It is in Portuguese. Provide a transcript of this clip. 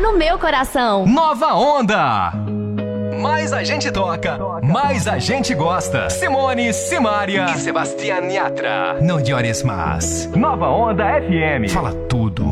no meu coração. Nova Onda. Mais a gente toca, mais a gente gosta. Simone, Simária e Sebastián Yatra. Não chores mais. Nova Onda FM. Fala tudo.